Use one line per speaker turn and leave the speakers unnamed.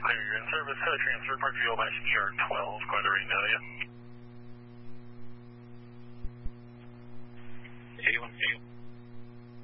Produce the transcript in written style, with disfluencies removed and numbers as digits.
clear. You're in service. Transfer Parkview by ER 12. Go ahead, rain area.